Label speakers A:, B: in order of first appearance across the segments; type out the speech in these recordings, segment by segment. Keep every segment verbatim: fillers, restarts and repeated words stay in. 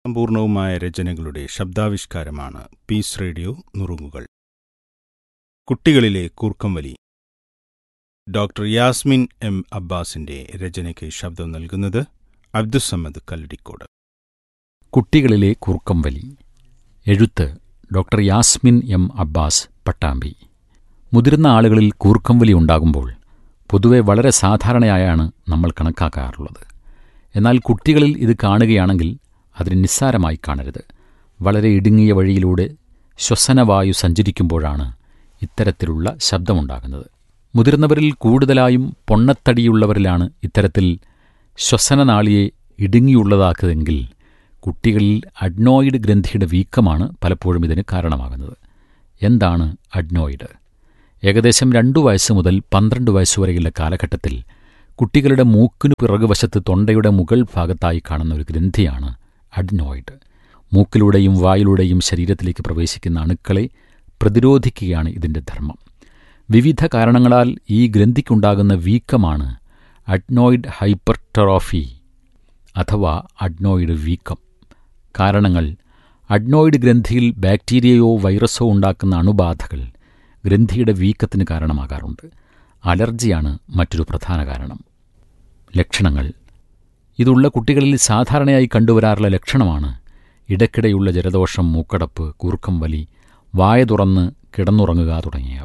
A: സമ്പൂർണവുമായ രചനകളുടെ ശബ്ദാവിഷ്കാരമാണ് piece radio നുറുങ്ങുകൾ. കുട്ടികളിലെ കൂർക്കംവലി. Doctor Yasmin M അബ്ബാസിന്റെ രചനയ്ക്ക് ശബ്ദം നൽകുന്നത് അബ്ദുസ്സമദ് കല്ലടിക്കോട്.
B: കുട്ടികളിലെ കൂർക്കംവലി. എഴുത്ത് doctor Yasmin M Abbas, Pattambi. മുതിർന്ന ആളുകളിൽ കൂർക്കംവലി ഉണ്ടാകുമ്പോൾ പൊതുവെ വളരെ സാധാരണയായാണ് നമ്മൾ കണക്കാക്കാറുള്ളത്. എന്നാൽ കുട്ടികളിൽ ഇത് കാണുകയാണെങ്കിൽ അതിന് നിസ്സാരമായി കാണരുത്. വളരെ ഇടുങ്ങിയ വഴിയിലൂടെ ശ്വസനവായു സഞ്ചരിക്കുമ്പോഴാണ് ഇത്തരത്തിലുള്ള ശബ്ദമുണ്ടാകുന്നത്. മുതിർന്നവരിൽ കൂടുതലായും പൊണ്ണത്തടിയുള്ളവരിലാണ് ഇത്തരത്തിൽ ശ്വസനനാളിയെ ഇടുങ്ങിയുള്ളതാക്കുന്നതെങ്കിൽ കുട്ടികളിൽ അഡ്നോയിഡ് ഗ്രന്ഥിയുടെ വീക്കമാണ് പലപ്പോഴും ഇതിന് കാരണമാകുന്നത്. എന്താണ് അഡ്നോയിഡ്? ഏകദേശം രണ്ടു വയസ്സ് മുതൽ പന്ത്രണ്ട് വയസ്സുവരെയുള്ള കാലഘട്ടത്തിൽ കുട്ടികളുടെ മൂക്കിനു പിറകുവശത്ത് തൊണ്ടയുടെ മുകൾ ഭാഗത്തായി കാണുന്ന ഒരു ഗ്രന്ഥിയാണ് അഡ്നോയിഡ്. മൂക്കിലൂടെയും വായിലൂടെയും ശരീരത്തിലേക്ക് പ്രവേശിക്കുന്ന അണുക്കളെ പ്രതിരോധിക്കുകയാണ് ഇതിൻ്റെ ധർമ്മം. വിവിധ കാരണങ്ങളാൽ ഈ ഗ്രന്ഥിക്കുണ്ടാകുന്ന വീക്കമാണ് അഡ്നോയിഡ് ഹൈപ്പർട്രോഫി അഥവാ അഡ്നോയിഡ് വീക്കം. കാരണങ്ങൾ: അഡ്നോയിഡ് ഗ്രന്ഥിയിൽ ബാക്ടീരിയയോ വൈറസോ ഉണ്ടാക്കുന്ന അണുബാധകൾ ഗ്രന്ഥിയുടെ വീക്കത്തിന് കാരണമാകാറുണ്ട്. അലർജിയാണ് മറ്റൊരു പ്രധാന കാരണം. ലക്ഷണങ്ങൾ: ഇതുള്ള കുട്ടികളിൽ സാധാരണയായി കണ്ടുവരാറുള്ള ലക്ഷണമാണ് ഇടയ്ക്കിടെയുള്ള ജലദോഷം, മൂക്കടപ്പ്, കൂർക്കംവലി, വായ തുറന്ന് കിടന്നുറങ്ങുക തുടങ്ങിയവ.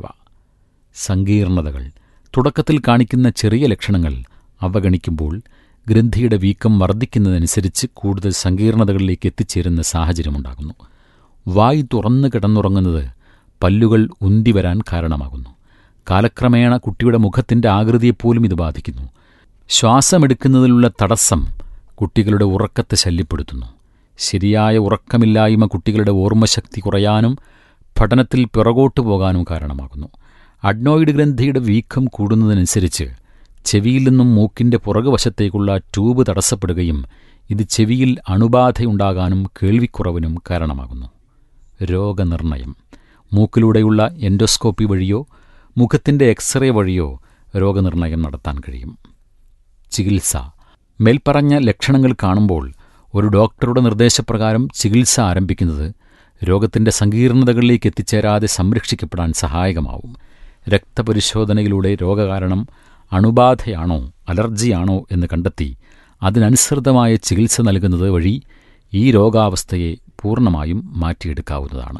B: സങ്കീർണതകൾ: തുടക്കത്തിൽ കാണിക്കുന്ന ചെറിയ ലക്ഷണങ്ങൾ അവഗണിക്കുമ്പോൾ ഗ്രന്ഥിയുടെ വീക്കം വർദ്ധിക്കുന്നതനുസരിച്ച് കൂടുതൽ സങ്കീർണതകളിലേക്ക് എത്തിച്ചേരുന്ന സാഹചര്യമുണ്ടാകുന്നു. വായ് തുറന്ന് കിടന്നുറങ്ങുന്നത് പല്ലുകൾ ഉന്തിവരാൻ കാരണമാകുന്നു. കാലക്രമേണ കുട്ടിയുടെ മുഖത്തിൻ്റെ ആകൃതിയെപ്പോലും ഇത് ബാധിക്കുന്നു. ശ്വാസമെടുക്കുന്നതിലുള്ള തടസ്സം കുട്ടികളുടെ ഉറക്കത്തെ ശല്യപ്പെടുത്തുന്നു. ശരിയായ ഉറക്കമില്ലായ്മ കുട്ടികളുടെ ഓർമ്മശക്തി കുറയാനും പഠനത്തിൽ പിറകോട്ടു പോകാനും കാരണമാകുന്നു. അഡ്നോയിഡ് ഗ്രന്ഥിയുടെ വീക്കം കൂടുന്നതിനനുസരിച്ച് ചെവിയിൽ നിന്നും മൂക്കിൻ്റെ പുറകുവശത്തേക്കുള്ള ട്യൂബ് തടസ്സപ്പെടുകയും ഇത് ചെവിയിൽ അണുബാധയുണ്ടാകാനും കേൾവിക്കുറവിനും കാരണമാകുന്നു. രോഗനിർണയം: മൂക്കിലൂടെയുള്ള എൻഡോസ്കോപ്പി വഴിയോ മുഖത്തിൻ്റെ എക്സ്റേ വഴിയോ രോഗനിർണയം നടത്താൻ കഴിയും. ചികിത്സ: മേൽപ്പറഞ്ഞ ലക്ഷണങ്ങൾ കാണുമ്പോൾ ഒരു ഡോക്ടറുടെ നിർദ്ദേശപ്രകാരം ചികിത്സ ആരംഭിക്കുന്നത് രോഗത്തിൻ്റെ സങ്കീർണതകളിലേക്ക് എത്തിച്ചേരാതെ സംരക്ഷിക്കപ്പെടാൻ സഹായകമാവും. രക്തപരിശോധനയിലൂടെ രോഗകാരണം അണുബാധയാണോ അലർജിയാണോ എന്ന് കണ്ടെത്തി അതിനനുസൃതമായ ചികിത്സ നൽകുന്നത് വഴി ഈ രോഗാവസ്ഥയെ പൂർണ്ണമായും മാറ്റിയെടുക്കാവുന്നതാണ്.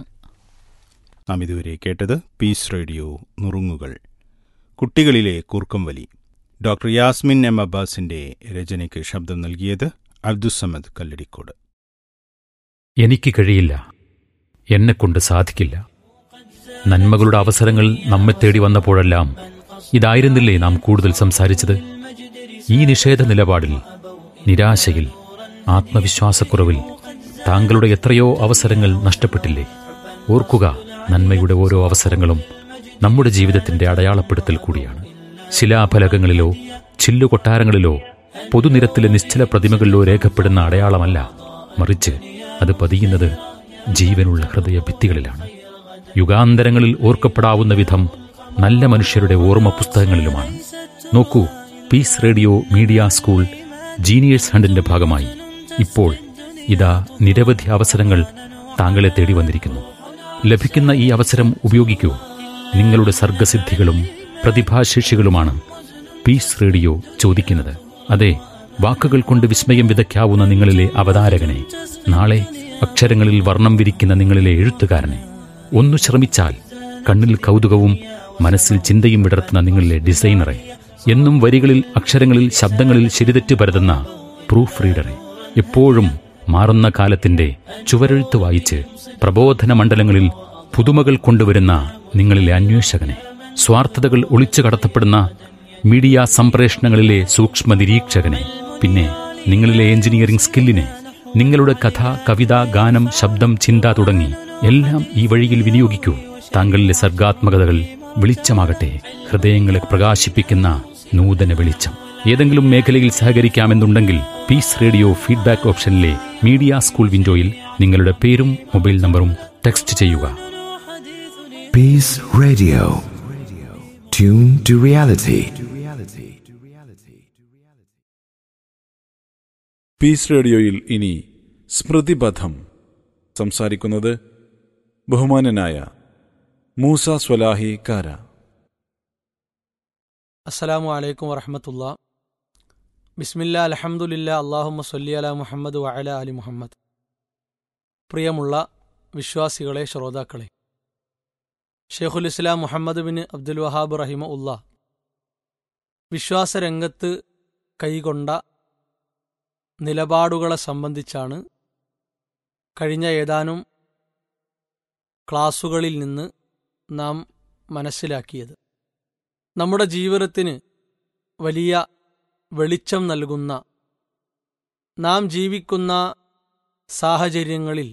A: നാം ഇതുവരെ കേട്ടത് പീസ് റേഡിയോ നുറുങ്ങുകൾ. കുട്ടികളിലെ കൂർക്കംവലി. ഡോക്ടർ യാസ്മിൻ എം അബ്ബാസിന്റെ രചനയ്ക്ക് ശബ്ദം നൽകിയത് അബ്ദുസ്സമദ് കല്ലടിക്കോട്.
B: എനിക്ക് കഴിയില്ല, എന്നെക്കൊണ്ട് സാധിക്കില്ല. നന്മകളുടെ അവസരങ്ങൾ നമ്മെ തേടി വന്നപ്പോഴെല്ലാം ഇതായിരുന്നില്ലേ നാം കൂടുതൽ സംസാരിച്ചത്? ഈ നിഷേധ നിലപാടിൽ, നിരാശയിൽ, ആത്മവിശ്വാസക്കുറവിൽ താങ്കളുടെ എത്രയോ അവസരങ്ങൾ നഷ്ടപ്പെട്ടില്ലേ? ഓർക്കുക, നന്മയുടെ ഓരോ അവസരങ്ങളും നമ്മുടെ ജീവിതത്തിന്റെ അടയാളപ്പെടുത്തൽ കൂടിയാണ്. ശിലാഫലകങ്ങളിലോ ചില്ലുകൊട്ടാരങ്ങളിലോ പൊതുനിരത്തിലെ നിശ്ചല പ്രതിമകളിലോ രേഖപ്പെടുന്ന അടയാളമല്ല, മറിച്ച് അത് പതിയുന്നത് ജീവനുള്ള ഹൃദയഭിത്തികളിലാണ്. യുഗാന്തരങ്ങളിൽ ഓർക്കപ്പെടാവുന്ന വിധം നല്ല മനുഷ്യരുടെ ഓർമ്മ പുസ്തകങ്ങളിലുമാണ്. നോക്കൂ, പീസ് റേഡിയോ മീഡിയ സ്കൂൾ ജീനിയേഴ്സ് ഹണ്ടിന്റെ ഭാഗമായി ഇപ്പോൾ ഇതാ നിരവധി അവസരങ്ങൾ താങ്കളെ തേടി വന്നിരിക്കുന്നു. ലഭിക്കുന്ന ഈ അവസരം ഉപയോഗിക്കൂ. നിങ്ങളുടെ സർഗസിദ്ധികളും പ്രതിഭാശേഷികളുമാണ് പീസ് റേഡിയോ ചോദിക്കുന്നത്. അതെ, വാക്കുകൾ കൊണ്ട് വിസ്മയം വിതയ്ക്കാവുന്ന നിങ്ങളിലെ അവതാരകനെ, നാളെ അക്ഷരങ്ങളിൽ വർണ്ണം വിരിക്കുന്ന നിങ്ങളിലെ എഴുത്തുകാരനെ, ഒന്നു ശ്രമിച്ചാൽ കണ്ണിൽ കൗതുകവും മനസ്സിൽ ചിന്തയും വിടർത്തുന്ന നിങ്ങളിലെ ഡിസൈനറെ, എന്നും വരികളിൽ, അക്ഷരങ്ങളിൽ, ശബ്ദങ്ങളിൽ ശരിതെറ്റ് പരതുന്ന പ്രൂഫ് റീഡറെ, എപ്പോഴും മാറുന്ന കാലത്തിന്റെ ചുവരെഴുത്ത് വായിച്ച് പ്രബോധന മണ്ഡലങ്ങളിൽ പുതുമകൾ കൊണ്ടുവരുന്ന നിങ്ങളിലെ അന്വേഷകനെ, സ്വാർത്ഥതകൾ ഒളിച്ചു കടത്തപ്പെടുന്ന മീഡിയ സംപ്രേഷണങ്ങളിലെ സൂക്ഷ്മ നിരീക്ഷകനെ, പിന്നെ നിങ്ങളിലെ എഞ്ചിനീയറിംഗ് സ്കില്ലിനെ, നിങ്ങളുടെ കഥ, കവിത, ഗാനം, ശബ്ദം, ചിന്ത തുടങ്ങി എല്ലാം ഈ വഴിയിൽ വിനിയോഗിക്കൂ. താങ്കളിലെ സർഗാത്മകതകൾ വെളിച്ചമാകട്ടെ, ഹൃദയങ്ങളെ പ്രകാശിപ്പിക്കുന്ന നൂതന വെളിച്ചം. ഏതെങ്കിലും മേഖലയിൽ സഹകരിക്കാമെന്നുണ്ടെങ്കിൽ piece radio feedback ഓപ്ഷനിലെ media school വിൻഡോയിൽ നിങ്ങളുടെ പേരും മൊബൈൽ നമ്പറും ടെക്സ്റ്റ് ചെയ്യുക.
C: Piece radio, tune to reality.
D: Piece റേഡിയോയിൽ ഇനി സ്മൃതിപഥം. സംസാരിക്കുന്നത് ബഹുമാനനായ മൂസ സ്വലാഹി കാര.
E: അസ്സലാമു അലൈക്കും വറഹ്മത്തുള്ളാ. ബിസ്മില്ലാ അൽഹംദുലില്ലാ അല്ലാഹുമ്മ സ്വല്ലി അലാ മുഹമ്മദ് വഅലാ അലി മുഹമ്മദ്. പ്രിയമുള്ള വിശ്വാസികളെ, ശ്രോതാക്കളെ, ഷെയ്ഖുൽ ഇസ്ലാം മുഹമ്മദ് ബിൻ അബ്ദുൽ വഹാബ് റഹിമഹുല്ലാ വിശ്വാസരംഗത്ത് കൈകൊണ്ട നിലപാടുകളെ സംബന്ധിച്ചാണ് കഴിഞ്ഞ ഏതാനും ക്ലാസുകളിൽ നിന്ന് നാം മനസ്സിലാക്കിയത്. നമ്മുടെ ജീവിതത്തിന് വലിയ വെളിച്ചം നൽകുന്ന, നാം ജീവിക്കുന്ന സാഹചര്യങ്ങളിൽ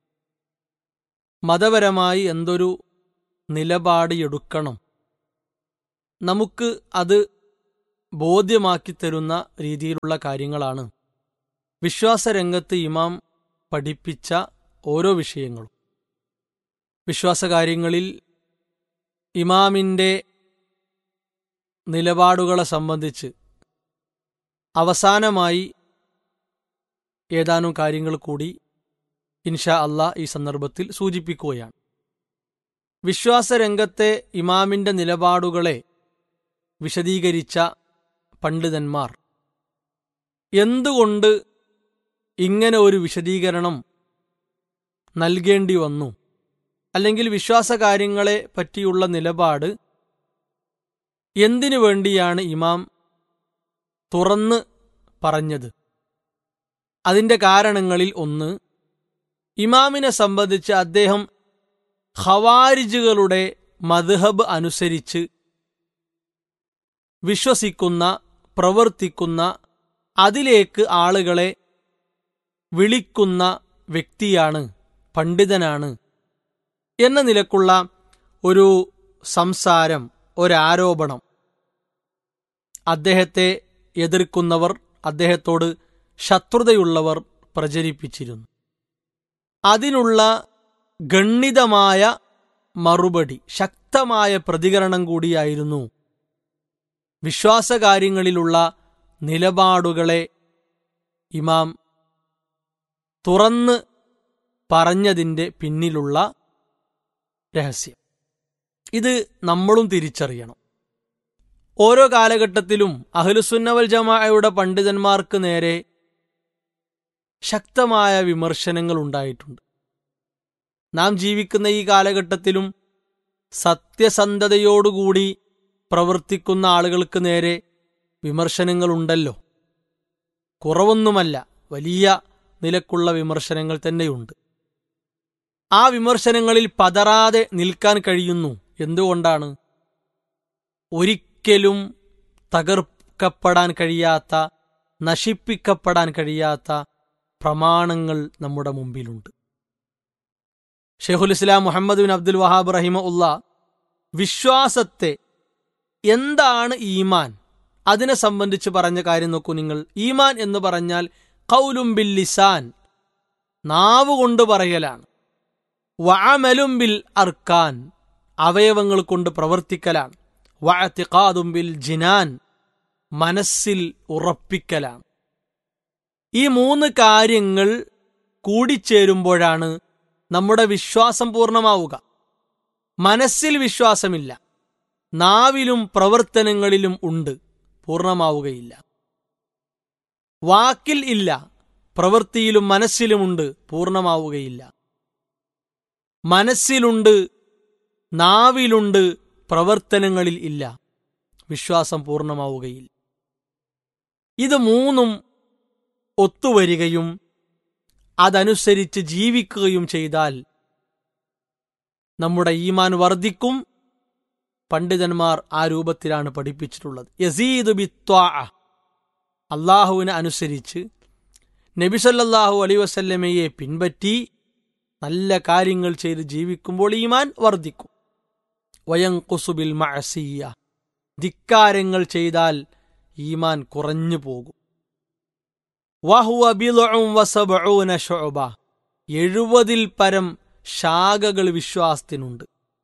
E: മതപരമായി എന്തൊരു നിലപാട് എടുക്കണം, നമുക്ക് അത് ബോധ്യമാക്കിത്തരുന്ന രീതിയിലുള്ള കാര്യങ്ങളാണ് വിശ്വാസരംഗത്ത് ഇമാം പഠിപ്പിച്ച ഓരോ വിഷയങ്ങളും. വിശ്വാസകാര്യങ്ങളിൽ ഇമാമിൻ്റെ നിലപാടുകളെ സംബന്ധിച്ച് അവസാനമായി ഏതാനും കാര്യങ്ങൾ കൂടി ഇൻഷാ അല്ലാ ഈ സന്ദർഭത്തിൽ സൂചിപ്പിക്കുകയാണ്. വിശ്വാസരംഗത്തെ ഇമാമിൻ്റെ നിലപാടുകളെ വിശദീകരിച്ച പണ്ഡിതന്മാർ എന്തുകൊണ്ട് ഇങ്ങനെ ഒരു വിശദീകരണം നൽകേണ്ടി വന്നു, അല്ലെങ്കിൽ വിശ്വാസകാര്യങ്ങളെ പറ്റിയുള്ള നിലപാട് എന്തിനു വേണ്ടിയാണ് ഇമാം തുറന്ന് പറഞ്ഞത്? അതിൻ്റെ കാരണങ്ങളിൽ ഒന്ന്, ഇമാമിനെ സംബന്ധിച്ച് അദ്ദേഹം ഖവാരിജുകളുടെ മദ്ഹബ് അനുസരിച്ച് വിശ്വസിക്കുന്ന, പ്രവർത്തിക്കുന്ന, അതിലേക്ക് ആളുകളെ വിളിക്കുന്ന വ്യക്തിയാണ്, പണ്ഡിതനാണ് എന്ന നിലക്കുള്ള ഒരു സംസാരം, ഒരാരോപണം അദ്ദേഹത്തെ എതിർക്കുന്നവർ, അദ്ദേഹത്തോട് ശത്രുതയുള്ളവർ പ്രചരിപ്പിച്ചിരുന്നു. അതിനുള്ള ഗണ്യമായ മറുപടി, ശക്തമായ പ്രതികരണം കൂടിയായിരുന്നു വിശ്വാസകാര്യങ്ങളിലുള്ള നിലപാടുകളെ ഇമാം തുറന്ന് പറഞ്ഞതിൻ്റെ പിന്നിലുള്ള രഹസ്യം. ഇത് നമ്മളും തിരിച്ചറിയണം. ഓരോ കാലഘട്ടത്തിലും അഹ്ലുസുന്ന വൽ ജമാഅയുടെ പണ്ഡിതന്മാർക്ക് നേരെ ശക്തമായ വിമർശനങ്ങൾ ഉണ്ടായിട്ടുണ്ട്. നാം ജീവിക്കുന്ന ഈ കാലഘട്ടത്തിലും സത്യസന്ധതയോടുകൂടി പ്രവർത്തിക്കുന്ന ആളുകൾക്ക് നേരെ വിമർശനങ്ങളുണ്ടല്ലോ. കുറവൊന്നുമല്ല, വലിയ നിലക്കുള്ള വിമർശനങ്ങൾ തന്നെയുണ്ട്. ആ വിമർശനങ്ങളിൽ പതറാതെ നിൽക്കാൻ കഴിയുന്നു. എന്തുകൊണ്ടാണ്? ഒരിക്കലും തകർക്കപ്പെടാൻ കഴിയാത്ത, നശിപ്പിക്കപ്പെടാൻ കഴിയാത്ത പ്രമാണങ്ങൾ നമ്മുടെ മുമ്പിലുണ്ട്. ഷെയ്ഖുൽ ഇസ്ലാം മുഹമ്മദ് ബിൻ അബ്ദുൽ വഹാബ് റഹിമഹുല്ലാ വിശ്വാസത്തെ, എന്താണ് ഈമാൻ, അതിനെ സംബന്ധിച്ച് പറഞ്ഞ കാര്യം നോക്കൂ നിങ്ങൾ. ഈമാൻ എന്ന് പറഞ്ഞാൽ ഖൗലും ബിൽ ലിസാൻ, നാവ് കൊണ്ട് പറയലാണ്. വഅമലും ബിൽ അർക്കാൻ, അവയവങ്ങൾ കൊണ്ട് പ്രവർത്തിക്കലാണ്. വഅതിഖാദും ബിൽ ജിനാൻ, മനസ്സിൽ ഉറപ്പിക്കലാണ്. ഈ മൂന്ന് കാര്യങ്ങൾ കൂടിച്ചേരുമ്പോഴാണ് നമ്മുടെ വിശ്വാസം പൂർണ്ണമാവുക. മനസ്സിൽ വിശ്വാസമില്ല, നാവിലും പ്രവർത്തനങ്ങളിലും ഉണ്ട്, പൂർണ്ണമാവുകയില്ല. വാക്കിൽ ഇല്ല, പ്രവൃത്തിയിലും മനസ്സിലുമുണ്ട്, പൂർണ്ണമാവുകയില്ല. മനസ്സിലുണ്ട്, നാവിലുണ്ട്, പ്രവർത്തനങ്ങളിൽ ഇല്ല, വിശ്വാസം പൂർണ്ണമാവുകയില്ല. ഇത് മൂന്നും ഒത്തുവരികയും അതനുസരിച്ച് ജീവിക്കുകയും ചെയ്താൽ നമ്മുടെ ഈമാൻ വർദ്ധിക്കും. പണ്ഡിതന്മാർ ആ രൂപത്തിലാണ് പഠിപ്പിച്ചിട്ടുള്ളത്. യസീദു ബിത്വാഅ, അള്ളാഹുവിനെ അനുസരിച്ച് നബി സല്ലല്ലാഹു അലൈഹി വസല്ലമയെ പിൻപറ്റി നല്ല കാര്യങ്ങൾ ചെയ്ത് ജീവിക്കുമ്പോൾ ഈമാൻ വർദ്ധിക്കും. വയൻഖുസു ബിൽ മഅസിയ്യ, ധിക്കാരങ്ങൾ ചെയ്താൽ ഈമാൻ കുറഞ്ഞു പോകും. വഹുവ ബിദ്ഉൻ വസബ്ഊന ശുഅബ, എഴുപതിൽ പരം ശാഖകൾ വിശ്വാസത്തിനുണ്ട്.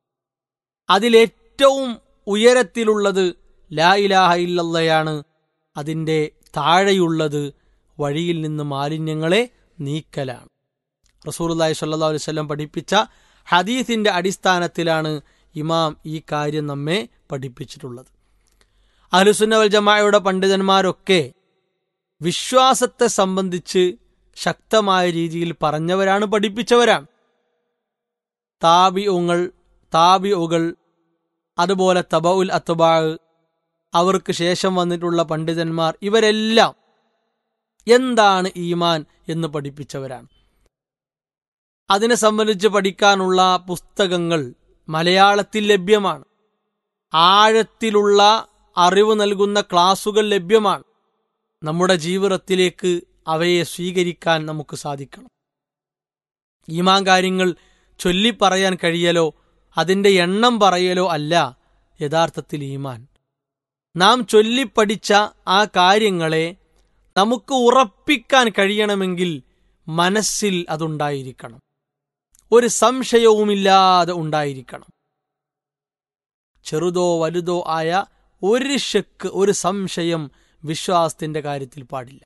E: അതിലേറ്റവും ഉയരത്തിലുള്ളത് ലാ ഇലാഹ ഇല്ലല്ലാഹയാണ്. അതിൻ്റെ താഴെയുള്ളത് വഴിയിൽ നിന്ന് മാലിന്യങ്ങളെ നീക്കലാണ്. റസൂലുള്ളാഹി സ്വല്ലല്ലാഹു അലൈഹി വസല്ലം പഠിപ്പിച്ച ഹദീസിന്റെ അടിസ്ഥാനത്തിലാണ് ഇമാം ഈ കാര്യം നമ്മെ പഠിപ്പിച്ചിട്ടുള്ളത്. അഹ്ലുസുന്ന വൽ ജമാഅയുടെ പണ്ഡിതന്മാരൊക്കെ വിശ്വാസത്തെ സംബന്ധിച്ച് ശക്തമായ രീതിയിൽ പറഞ്ഞവരാണ്, പഠിപ്പിച്ചവരാണ്. താബിഉകൾ താബിഉകൾ അതുപോലെ തബഉൽ അത്ബാ, അവർക്ക് ശേഷം വന്നിട്ടുള്ള പണ്ഡിതന്മാർ, ഇവരെല്ലാം എന്താണ് ഈമാൻ എന്ന് പഠിപ്പിച്ചവരാണ്. അതിനെ സംബന്ധിച്ച് പഠിക്കാനുള്ള പുസ്തകങ്ങൾ മലയാളത്തിൽ ലഭ്യമാണ്. ആഴത്തിലുള്ള അറിവ് നൽകുന്ന ക്ലാസുകൾ ലഭ്യമാണ്. നമ്മുടെ ജീവിതത്തിലേക്ക് അവയെ സ്വീകരിക്കാൻ നമുക്ക് സാധിക്കണം. ഈമാൻ കാര്യങ്ങൾ ചൊല്ലിപ്പറയാൻ കഴിയലോ അതിൻ്റെ എണ്ണം പറയലോ അല്ല യഥാർത്ഥത്തിൽ ഈമാൻ. നാം ചൊല്ലിപ്പഠിച്ച ആ കാര്യങ്ങളെ നമുക്ക് ഉറപ്പിക്കാൻ കഴിയണമെങ്കിൽ മനസ്സിൽ അതുണ്ടായിരിക്കണം, ഒരു സംശയവുമില്ലാതെ ഉണ്ടായിരിക്കണം. ചെറുതോ വലുതോ ആയ ഒരു ശക്ക്, ഒരു സംശയം വിശ്വാസത്തിന്റെ കാര്യത്തിൽ പാടില്ല.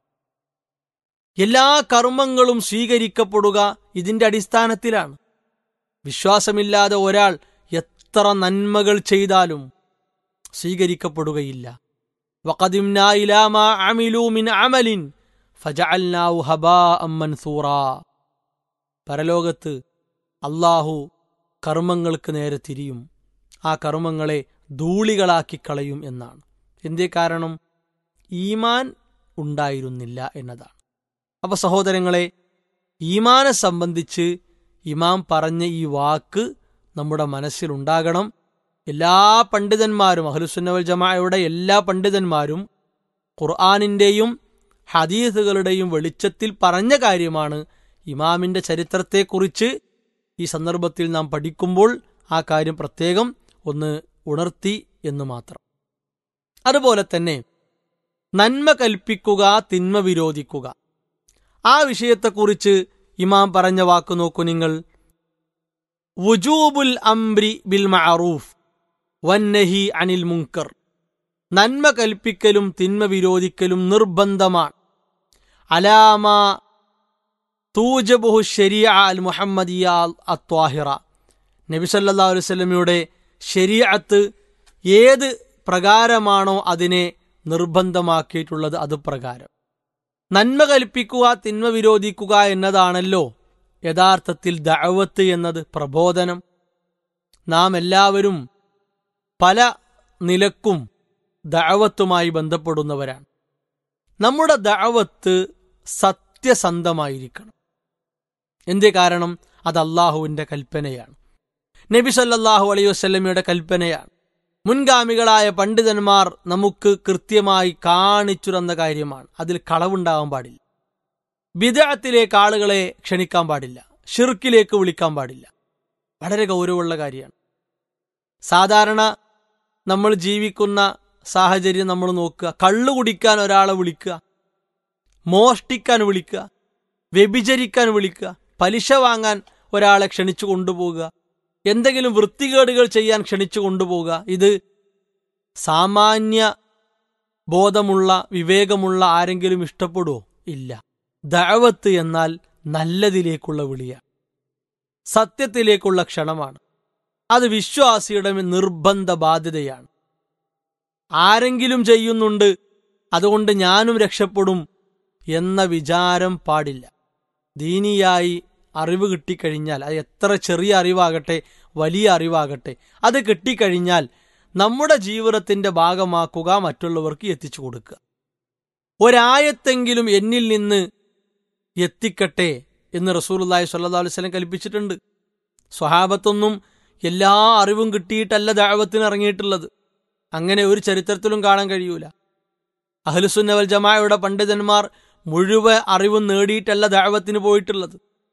E: എല്ലാ കർമ്മങ്ങളും സ്വീകരിക്കപ്പെടുക ഇതിന്റെ അടിസ്ഥാനത്തിലാണ്. വിശ്വാസമില്ലാതെ ഒരാൾ എത്ര നന്മകൾ ചെയ്താലും സ്വീകരിക്കപ്പെടുകയില്ല. വഖദിംനാ ഇലാ മാ അമിലൂ മിൻ അമലിൻ ഫജഅൽനാഹു ഹബാഅൻ മൻസൂറാ. പരലോകത്ത് അല്ലാഹു കർമ്മങ്ങൾക്ക് നേരെ തിരിയും, ആ കർമ്മങ്ങളെ ധൂളികളാക്കി കളയും എന്നാണ്. എന്തേ കാരണം? ഈമാൻ ഉണ്ടായിരുന്നില്ല എന്നതാണ്. അപ്പൊ സഹോദരങ്ങളെ, ഈമാനെ സംബന്ധിച്ച് ഇമാം പറഞ്ഞ ഈ വാക്ക് നമ്മുടെ മനസ്സിലുണ്ടാകണം. എല്ലാ പണ്ഡിതന്മാരും, അഹ്ലുസുന്ന വൽ ജമാഅയുടെ എല്ലാ പണ്ഡിതന്മാരും ഖുർആനിന്റെയും ഹദീസുകളുടെയും വെളിച്ചത്തിൽ പറഞ്ഞ കാര്യമാണ്. ഇമാമിന്റെ ചരിത്രത്തെക്കുറിച്ച് ഈ സന്ദർഭത്തിൽ നാം പഠിക്കുമ്പോൾ ആ കാര്യം പ്രത്യേകം ഒന്ന് ഉണർത്തി എന്ന് മാത്രം. അതുപോലെ തന്നെ നന്മ കൽപ്പിക്കുക, തിന്മ വിരോധിക്കുക, ആ വിഷയത്തെക്കുറിച്ച് ഇമാം പറഞ്ഞ വാക്ക് നോക്കൂ നിങ്ങൾ. വുജൂബുൽ അംരി ബിൽ മഅറൂഫ് വന്നഹി അനിൽ മുൻകർ. നന്മ കൽപ്പിക്കലും തിന്മ വിരോധിക്കലും നിർബന്ധമാണ്. അലാമ തൂജബുഹു ശരീഅ അൽ മുഹമ്മദിയ അത്വാഹിറ. നബി സല്ലല്ലാഹു അലൈഹി വസല്ലമയുടെ ശരീഅത്ത് ഏത് പ്രകാരമാണോ അതിനെ നിർബന്ധമാക്കിയിട്ടുള്ളത് അത് പ്രകാരം. നന്മ കൽപ്പിക്കുക, തിന്മ വിരോധിക്കുക എന്നതാണല്ലോ യഥാർത്ഥത്തിൽ ദഅവത്ത് എന്നത്, പ്രബോധനം. നാം എല്ലാവരും പല നിലക്കും ദഅവത്തുമായി ബന്ധപ്പെടുന്നവരാണ്. നമ്മുടെ ദഅവത്ത് സത്യസന്ധമായിരിക്കണം. എന്തേ കാരണം? അത് അല്ലാഹുവിന്റെ കൽപ്പനയാണ്, നബി സല്ലല്ലാഹു അലൈഹി വസല്ലമയുടെ കൽപ്പനയാണ്. മുൻഗാമികളായ പണ്ഡിതന്മാർ നമുക്ക് കൃത്യമായി കാണിച്ചു തന്ന കാര്യമാണ്. അതിൽ കളവുണ്ടാകാൻ പാടില്ല. ബിദ്അത്തിലേക്ക് ആളുകളെ ക്ഷണിക്കാൻ പാടില്ല, ശിർക്കിലേക്ക് വിളിക്കാൻ പാടില്ല. വളരെ ഗൗരവമുള്ള കാര്യമാണ്. സാധാരണ നമ്മൾ ജീവിക്കുന്ന സാഹചര്യം നമ്മൾ നോക്കുക. കള്ളു കുടിക്കാൻ ഒരാളെ വിളിക്കുക, മോഷ്ടിക്കാൻ വിളിക്കുക, വ്യഭിചരിക്കാൻ വിളിക്കുക, പലിശ വാങ്ങാൻ ഒരാളെ ക്ഷണിച്ചു കൊണ്ടുപോകുക, എന്തെങ്കിലും വൃത്തികേടുകൾ ചെയ്യാൻ ക്ഷണിച്ചു കൊണ്ടുപോകുക. ഇത് സാമാന്യ ബോധമുള്ള വിവേകമുള്ള ആരെങ്കിലും ഇഷ്ടപ്പെടുവോ? ഇല്ല. ദഅവത്ത് എന്നാൽ നല്ലതിലേക്കുള്ള വിളിയാണ്, സത്യത്തിലേക്കുള്ള ക്ഷണമാണ്. അത് വിശ്വാസിയുടെ നിർബന്ധ ബാധ്യതയാണ്. ആരെങ്കിലും ചെയ്യുന്നുണ്ട് അതുകൊണ്ട് ഞാനും രക്ഷപ്പെടും എന്ന വിചാരം പാടില്ല. ദീനിയായി അറിവ് കിട്ടിക്കഴിഞ്ഞാൽ, അത് എത്ര ചെറിയ അറിവാകട്ടെ വലിയ അറിവാകട്ടെ, അത് കിട്ടിക്കഴിഞ്ഞാൽ നമ്മുടെ ജീവിതത്തിന്റെ ഭാഗമാക്കുക, മറ്റുള്ളവർക്ക് എത്തിച്ചു കൊടുക്കുക. ഒരായത്തെങ്കിലും എന്നിൽ നിന്ന് എത്തിക്കട്ടെ എന്ന് റസൂലുള്ളാഹി സ്വല്ലല്ലാഹു അലൈഹി വസല്ലം കൽപ്പിച്ചിട്ടുണ്ട്. സ്വഹാബത്തൊന്നും എല്ലാ അറിവും കിട്ടിയിട്ടല്ല ദഅവത്തിന് ഇറങ്ങിയിട്ടുള്ളത്. അങ്ങനെ ഒരു ചരിത്രത്തിലും കാണാൻ കഴിയൂല. അഹ്ലുസുന്ന വൽ ജമാഅയുടെ പണ്ഡിതന്മാർ മുഴുവൻ അറിവും നേടിയിട്ടല്ല ദഅവത്തിന് പോയിട്ടുള്ളത്.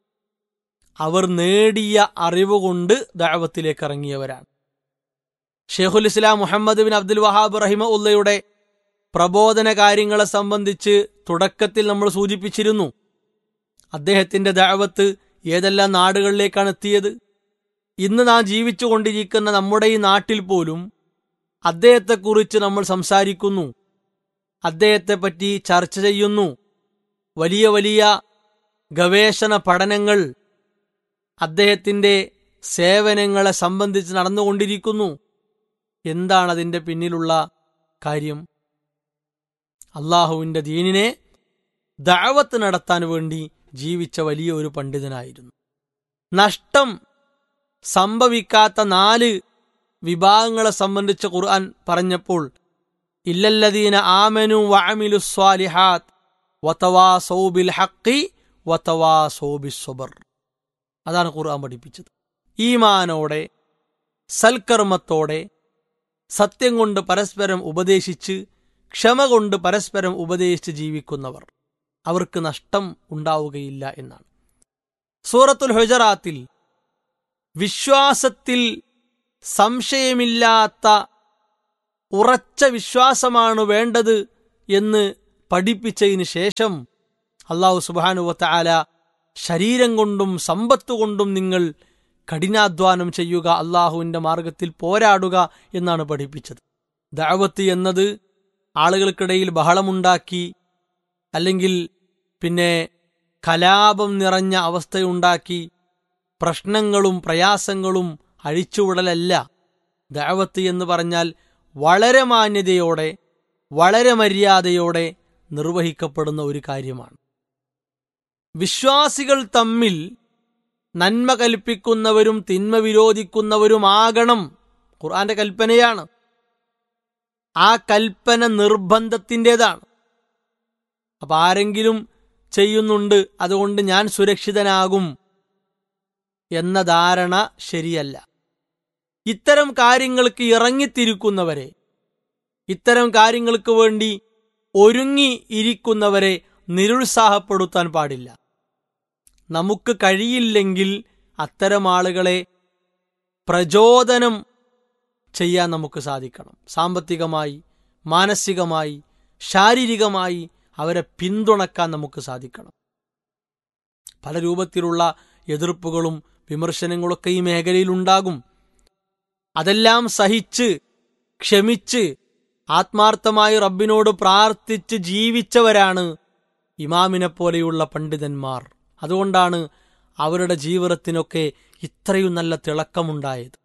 E: അവർ നേടിയ അറിവ് കൊണ്ട് ദഅവത്തിലേക്ക് ഇറങ്ങിയവരാണ്. ഷെയ്ഖുൽ ഇസ്ലാം മുഹമ്മദ് ബിൻ അബ്ദുൽ വഹാബ് റഹിമഹുല്ലയുടെ പ്രബോധന കാര്യങ്ങളെ സംബന്ധിച്ച് തുടക്കത്തിൽ നമ്മൾ സൂചിപ്പിച്ചിരുന്നു. അദ്ദേഹത്തിന്റെ ദഅവത്ത് ഏതെല്ലാം നാടുകളിലേക്കാണ് എത്തിയത്. ഇന്ന് നാം ജീവിച്ചു കൊണ്ടിരിക്കുന്ന നമ്മുടെ ഈ നാട്ടിൽ പോലും അദ്ദേഹത്തെക്കുറിച്ച് നമ്മൾ സംസാരിക്കുന്നു, അദ്ദേഹത്തെപ്പറ്റി ചർച്ച ചെയ്യുന്നു. വലിയ വലിയ ഗവേഷണ പഠനങ്ങൾ അദ്ദേഹത്തിൻ്റെ സേവനങ്ങളെ സംബന്ധിച്ച് നടന്നുകൊണ്ടിരിക്കുന്നു. എന്താണ് അതിൻ്റെ പിന്നിലുള്ള കാര്യം? അള്ളാഹുവിൻ്റെ ദീനിനെ ദഅവത്ത് നടത്താൻ വേണ്ടി ജീവിച്ച വലിയ ഒരു പണ്ഡിതനായിരുന്നു. നഷ്ടം സംഭവിക്കാത്ത നാല് വിഭാഗങ്ങളെ സംബന്ധിച്ച് ഖുർആൻ പറഞ്ഞപ്പോൾ ഇല്ലല്ലദീന ആമനു വഅമിലു സ്വാലിഹാത്ത് വതവാസൗ ബിൽ ഹഖി വതവാസൗ ബിസ്സബ്ർ. അതാണ് ഖുർആൻ പഠിപ്പിച്ചത്. ഈമാനോടെ സൽക്കർമ്മത്തോടെ സത്യം കൊണ്ട് പരസ്പരം ഉപദേശിച്ച് ക്ഷമ കൊണ്ട് പരസ്പരം ഉപദേശിച്ച് ജീവിക്കുന്നവർ, അവർക്ക് നഷ്ടം ഉണ്ടാവുകയില്ല എന്നാണ്. സൂറത്തുൽ ഹുജറാത്തിൽ വിശ്വാസത്തിൽ സംശയമില്ലാത്ത ഉറച്ച വിശ്വാസമാണ് വേണ്ടത് എന്ന് പഠിപ്പിച്ചതിന് ശേഷം അല്ലാഹു സുബ്ഹാനഹു വ തആല ശരീരം കൊണ്ടും സമ്പത്ത് കൊണ്ടും നിങ്ങൾ കഠിനാധ്വാനം ചെയ്യുക, അള്ളാഹുവിൻ്റെ മാർഗത്തിൽ പോരാടുക എന്നാണ് പഠിപ്പിച്ചത്. ദഅവത്ത് എന്നത് ആളുകൾക്കിടയിൽ ബഹളമുണ്ടാക്കി അല്ലെങ്കിൽ പിന്നെ കലാപം നിറഞ്ഞ അവസ്ഥയുണ്ടാക്കി പ്രശ്നങ്ങളും പ്രയാസങ്ങളും അഴിച്ചുവിടലല്ല. ദഅവത്ത് എന്ന് പറഞ്ഞാൽ വളരെ മാന്യതയോടെ വളരെ മര്യാദയോടെ നിർവഹിക്കപ്പെടുന്ന ഒരു കാര്യമാണ്. വിശ്വാസികൾ തമ്മിൽ നന്മ കൽപ്പിക്കുന്നവരും തിന്മ വിരോധിക്കുന്നവരുമാകണം, ഖുർആന്റെ കൽപ്പനയാണ്. ആ കൽപ്പന നിർബന്ധത്തിൻ്റെതാണ്. അപ്പൊ ആരെങ്കിലും ചെയ്യുന്നുണ്ട് അതുകൊണ്ട് ഞാൻ സുരക്ഷിതനാകും എന്ന ധാരണ ശരിയല്ല. ഇത്തരം കാര്യങ്ങൾക്ക് ഇറങ്ങിത്തിരിക്കുന്നവരെ, ഇത്തരം കാര്യങ്ങൾക്ക് വേണ്ടി ഒരുങ്ങി ഇരിക്കുന്നവരെ നിരുത്സാഹപ്പെടുത്താൻ പാടില്ല. നമുക്ക് കഴിയില്ലെങ്കിൽ അത്തരം ആളുകളെ പ്രചോദനം ചെയ്യാൻ നമുക്ക് സാധിക്കണം. സാമ്പത്തികമായി, മാനസികമായി, ശാരീരികമായി അവരെ പിന്തുണക്കാൻ നമുക്ക് സാധിക്കണം. പല രൂപത്തിലുള്ള എതിർപ്പുകളും വിമർശനങ്ങളൊക്കെ ഈ മേഖലയിലുണ്ടാകും. അതെല്ലാം സഹിച്ച് ക്ഷമിച്ച് ആത്മാർത്ഥമായി റബ്ബിനോട് പ്രാർത്ഥിച്ച് ജീവിച്ചവരാണ് ഇമാമിനെ പോലെയുള്ള പണ്ഡിതന്മാർ. അതുകൊണ്ടാണ് അവരുടെ ജീവിതത്തിനൊക്കെ ഇത്രയും നല്ല തിളക്കമുണ്ടായത്.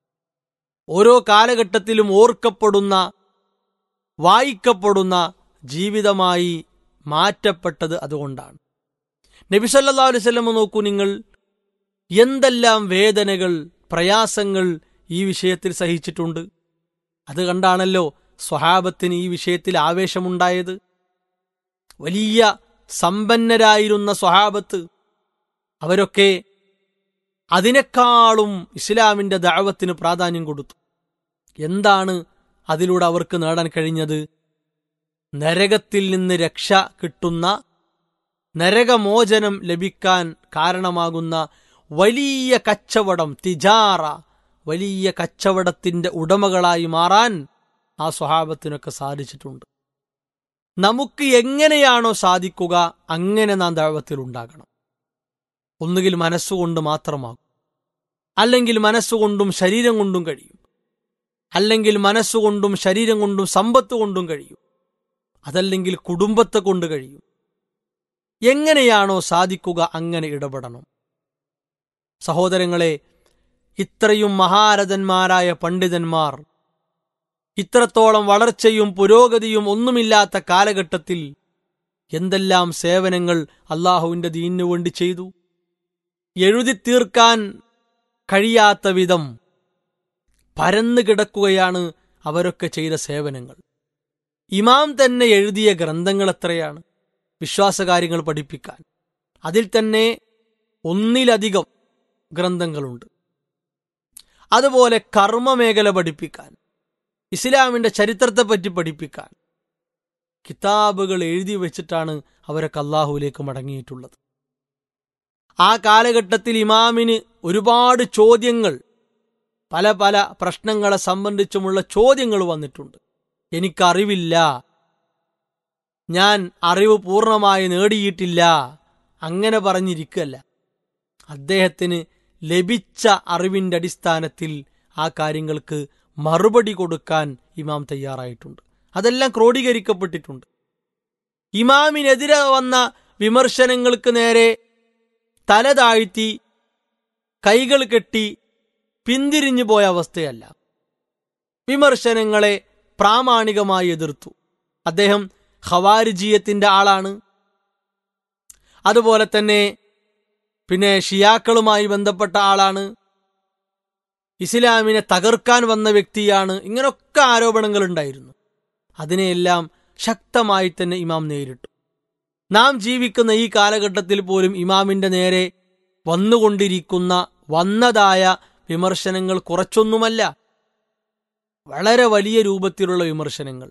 E: ഓരോ കാലഘട്ടത്തിലും ഓർക്കപ്പെടുന്ന വായിക്കപ്പെടുന്ന ജീവിതമായി മാറ്റപ്പെട്ടത് അതുകൊണ്ടാണ്. നബി സല്ലല്ലാഹു അലൈഹി വസല്ലം നോക്കൂ നിങ്ങൾ, എന്തെല്ലാം വേദനകൾ പ്രയാസങ്ങൾ ഈ വിഷയത്തിൽ സഹിച്ചിട്ടുണ്ട്. അത് കണ്ടാണല്ലോ സ്വഹാബത്തിന് ഈ വിഷയത്തിൽ ആവേശമുണ്ടായത്. വലിയ സമ്പന്നരായിരുന്ന സ്വഹാബത്ത്, അവരൊക്കെ അതിനേക്കാളും ഇസ്ലാമിന്റെ ദഅവത്തിന് പ്രാധാന്യം കൊടുത്തു. എന്താണ് അതിലൂടെ അവർക്ക് നേടാൻ കഴിഞ്ഞത്? നരകത്തിൽ നിന്ന് രക്ഷ കിട്ടുന്ന, നരകമോചനം ലഭിക്കാൻ കാരണമാകുന്ന വലിയ കച്ചവടം, തിജാറ, വലിയ കച്ചവടത്തിന്റെ ഉടമകളായി മാറാൻ ആ സ്വഹാബത്തിനൊക്കെ സാധിച്ചിട്ടുണ്ട്. നമുക്ക് എങ്ങനെയാണോ സാധിക്കുക അങ്ങനെ നാം ദഅവത്തിൽ ഉണ്ടാകണം. ഒന്നുകിൽ മനസ്സുകൊണ്ട് മാത്രമാകും, അല്ലെങ്കിൽ മനസ്സുകൊണ്ടും ശരീരം കൊണ്ടും കഴിയും, അല്ലെങ്കിൽ മനസ്സുകൊണ്ടും ശരീരം കൊണ്ടും സമ്പത്ത് കൊണ്ടും കഴിയും, അതല്ലെങ്കിൽ കുടുംബത്തെ കൊണ്ട് കഴിയും. എങ്ങനെയാണോ സാധിക്കുക അങ്ങനെ ഇടപെടണം. സഹോദരങ്ങളെ, ഇത്രയും മഹാരഥന്മാരായ പണ്ഡിതന്മാർ ഇത്രത്തോളം വളർച്ചയും പുരോഗതിയും ഒന്നുമില്ലാത്ത കാലഘട്ടത്തിൽ എന്തെല്ലാം സേവനങ്ങൾ അള്ളാഹുവിന്റെ ദീനിനു വേണ്ടി ചെയ്തു. എഴുതി തീർക്കാൻ കഴിയാത്ത വിധം പരന്നു കിടക്കുകയാണ് അവരൊക്കെ ചെയ്ത സേവനങ്ങൾ. ഇമാം തന്നെ എഴുതിയ ഗ്രന്ഥങ്ങൾ എത്രയാണ് വിശ്വാസകാര്യങ്ങൾ പഠിപ്പിക്കാൻ. അതിൽ തന്നെ ഒന്നിലധികം ഗ്രന്ഥങ്ങളുണ്ട്. അതുപോലെ കർമ്മമേഖല പഠിപ്പിക്കാൻ, ഇസ്ലാമിന്റെ ചരിത്രത്തെപ്പറ്റി പഠിപ്പിക്കാൻ കിതാബുകൾ എഴുതി വെച്ചിട്ടാണ് അവരൊക്കെ അല്ലാഹുവിലേക്ക് മടങ്ങിയിട്ടുള്ളത്. ആ കാലഘട്ടത്തിൽ ഇമാമിന് ഒരുപാട് ചോദ്യങ്ങൾ, പല പല പ്രശ്നങ്ങളെ സംബന്ധിച്ചുമുള്ള ചോദ്യങ്ങൾ വന്നിട്ടുണ്ട്. എനിക്കറിവില്ല, ഞാൻ അറിവ് പൂർണ്ണമായി നേടിയിട്ടില്ല, അങ്ങനെ പറഞ്ഞിരിക്കല്ല. അദ്ദേഹത്തിന് ലഭിച്ച അറിവിന്റെ അടിസ്ഥാനത്തിൽ ആ കാര്യങ്ങൾക്ക് മറുപടി കൊടുക്കാൻ ഇമാം തയ്യാറായിട്ടുണ്ട്. അതെല്ലാം ക്രോഡീകരിക്കപ്പെട്ടിട്ടുണ്ട്. ഇമാമിനെതിരെ വന്ന വിമർശനങ്ങൾക്ക് നേരെ തല താഴ്ത്തി കൈകൾ കെട്ടി പിന്തിരിഞ്ഞു പോയ അവസ്ഥയല്ല. വിമർശനങ്ങളെ പ്രാമാണികമായി എതിർത്തു. അദ്ദേഹം ഖവാരിജിയത്തിന്റെ ആളാണ്. അതുപോലെ തന്നെ പിന്നെ ഷിയാക്കളുമായി ബന്ധപ്പെട്ട ആളാണ്. ഇസ്ലാമിനെ തകർക്കാൻ വന്ന വ്യക്തിയാണ്. ഇങ്ങനൊക്കെ ആരോപണങ്ങൾ ഉണ്ടായിരുന്നു. അതിനെയെല്ലാം ശക്തമായി തന്നെ ഇമാം നേരിട്ടു. നാം ജീവിക്കുന്ന ഈ കാലഘട്ടത്തിൽ പോലും ഇമാമിന്റെ നേരെ വന്നുകൊണ്ടിരിക്കുന്ന വന്നതായ വിമർശനങ്ങൾ കുറച്ചൊന്നുമല്ല, വളരെ വലിയ രൂപത്തിലുള്ള വിമർശനങ്ങൾ.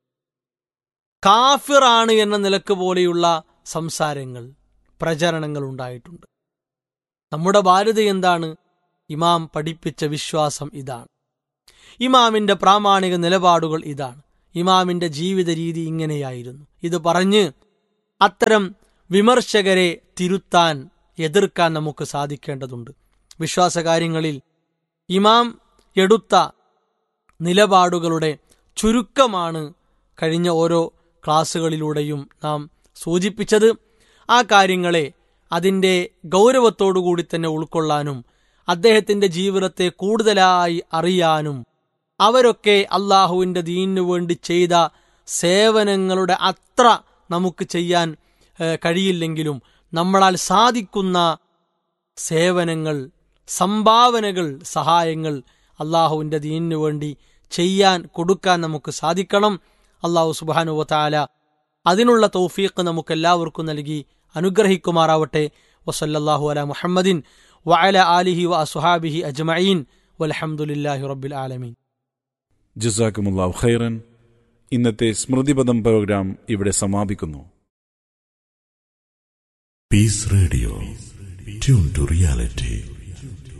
E: കാഫിറാണ് എന്ന നിലക്ക് പോലെയുള്ള സംസാരങ്ങൾ, പ്രചരണങ്ങൾ ഉണ്ടായിട്ടുണ്ട്. നമ്മുടെ ബാധ്യത എന്താണ്? ഇമാം പഠിപ്പിച്ച വിശ്വാസം ഇതാണ്. ഇമാമിന്റെ പ്രാമാണിക നിലപാടുകൾ ഇതാണ്. ഇമാമിന്റെ ജീവിത രീതി ഇങ്ങനെയായിരുന്നു. ഇത് പറഞ്ഞ് അത്തരം വിമർശകരെ തിരുത്താൻ, എതിർക്കാൻ നമുക്ക് സാധിക്കേണ്ടതുണ്ട്. വിശ്വാസകാര്യങ്ങളിൽ ഇമാം എടുത്ത നിലപാടുകളുടെ ചുരുക്കമാണ് കഴിഞ്ഞ ഓരോ ക്ലാസ്സുകളിലൂടെയും നാം സൂചിപ്പിച്ചത്. ആ കാര്യങ്ങളെ അതിൻ്റെ ഗൗരവത്തോടുകൂടി തന്നെ ഉൾക്കൊള്ളാനും അദ്ദേഹത്തിൻ്റെ ജീവിതത്തെ കൂടുതലായി അറിയാനും അവരൊക്കെ അള്ളാഹുവിൻ്റെ ദീനിനു വേണ്ടി ചെയ്ത സേവനങ്ങളുടെ അത്ര നമുക്ക് ചെയ്യാൻ കഴിയില്ലെങ്കിലും നമ്മളാൽ സാധിക്കുന്ന സേവനങ്ങൾ, സംഭാവനകൾ, സഹായങ്ങൾ അള്ളാഹുവിൻ്റെ ദീനിനു വേണ്ടി ചെയ്യാൻ, കൊടുക്കാൻ നമുക്ക് സാധിക്കണം. അള്ളാഹു സുബ്ഹാനഹു വ തആല അതിനുള്ള തൗഫീഖ് നമുക്കെല്ലാവർക്കും നൽകി അനുഗ്രഹിക്കുമാറാവട്ടെ. വസല്ലല്ലാഹു അലാ മുഹമ്മദിൻ വഅലാ ആലിഹി വ അസ്ഹാബിഹി അജ്മഈൻ വൽഹംദുലില്ലാഹി റബ്ബിൽ ആലമീൻ.
D: ജസാക്കുമുല്ലാഹു ഖൈറൻ. ഇന്നത്തെ സ്മൃതിപദം പ്രോഗ്രാം ഇവിടെ സമാപിക്കുന്നു.
F: Piece radio, tune to reality.